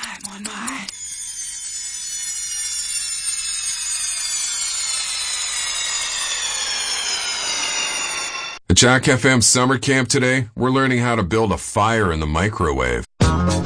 At Jack FM Summer Camp today, we're learning how to build a fire in the microwave.